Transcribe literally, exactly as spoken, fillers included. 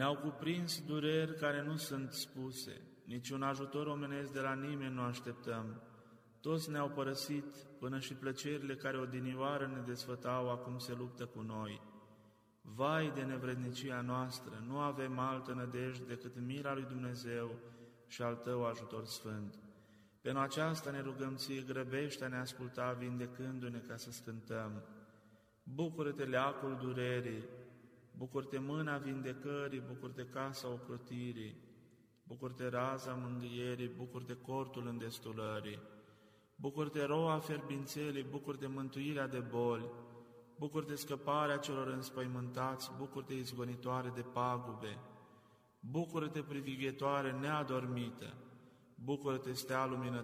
Ne-au cuprins dureri care nu sunt spuse, nici un ajutor omenesc de la nimeni nu așteptăm. Toți ne-au părăsit, până și plăcerile care odinioară ne desfătau acum se luptă cu noi. Vai de nevrednicia noastră, nu avem altă nădejde decât mila lui Dumnezeu și al Tău ajutor sfânt. Pentru aceasta ne rugăm Ție, grăbește a ne asculta vindecându-ne ca să scântăm. Bucură-te leacul durerii, bucură-te mâna vindecării, bucură-te casa ocrotirii, bucură-te raza mângâierii, bucură-te cortul îndestulării, bucură-te roa fierbințelii, bucură-te mântuirea de boli, bucură-te scăparea celor înspăimântați, bucură-te izgonitoare de pagube, bucură-te privighetoare neadormită, bucură-te stea luminătoare